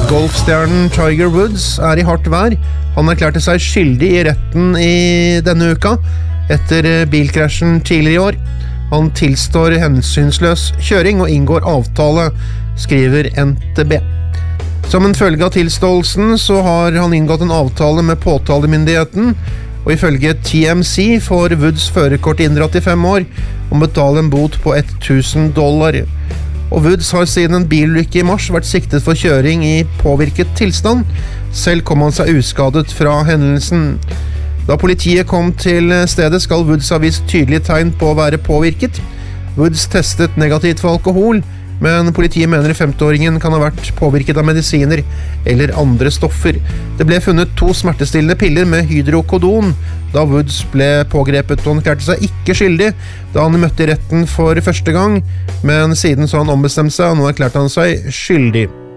Golfstjernen Tiger Woods I hardt vær. Han erklærte seg skyldig I retten I denne uka, etter bilkrasjen tidligere I år. Han tilstår hensynsløs kjøring og inngår avtale, skriver NTB. Som en følge av tilståelsen så har han inngått en avtale med påtalemyndigheten, og ifølge TMC får Woods førerkort inndratt I 5 år og betale en bot på $1,000. Og Woods har siden en bilulykke I mars vært siktet for kjøring I påvirket tilstand. Selv kom han seg uskadet fra hendelsen. Da politiet kom til stedet skal Woods ha vist tydelige tegn på å være påvirket. Woods testet negativt for alkohol, men politiet mener 50-åringen kan ha vært påvirket av medisiner eller andre stoffer. Det ble funnet 2 smertestillende piller med hydrokodon da Woods ble pågrepet, og han klarte seg ikke skyldig da han møtte I retten for første gang, men siden så han ombestemt seg, og nå erklærte han seg skyldig.